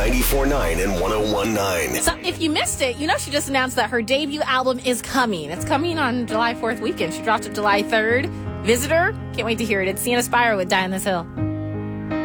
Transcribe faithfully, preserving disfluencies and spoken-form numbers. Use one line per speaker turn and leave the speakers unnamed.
ninety-four point nine and one oh one point nine.
So if you missed it, you know she just announced that her debut album is coming. It's coming on July fourth weekend. She dropped it July third. Visitor, can't wait to hear it. It's Sienna Spire with Die on This Hill.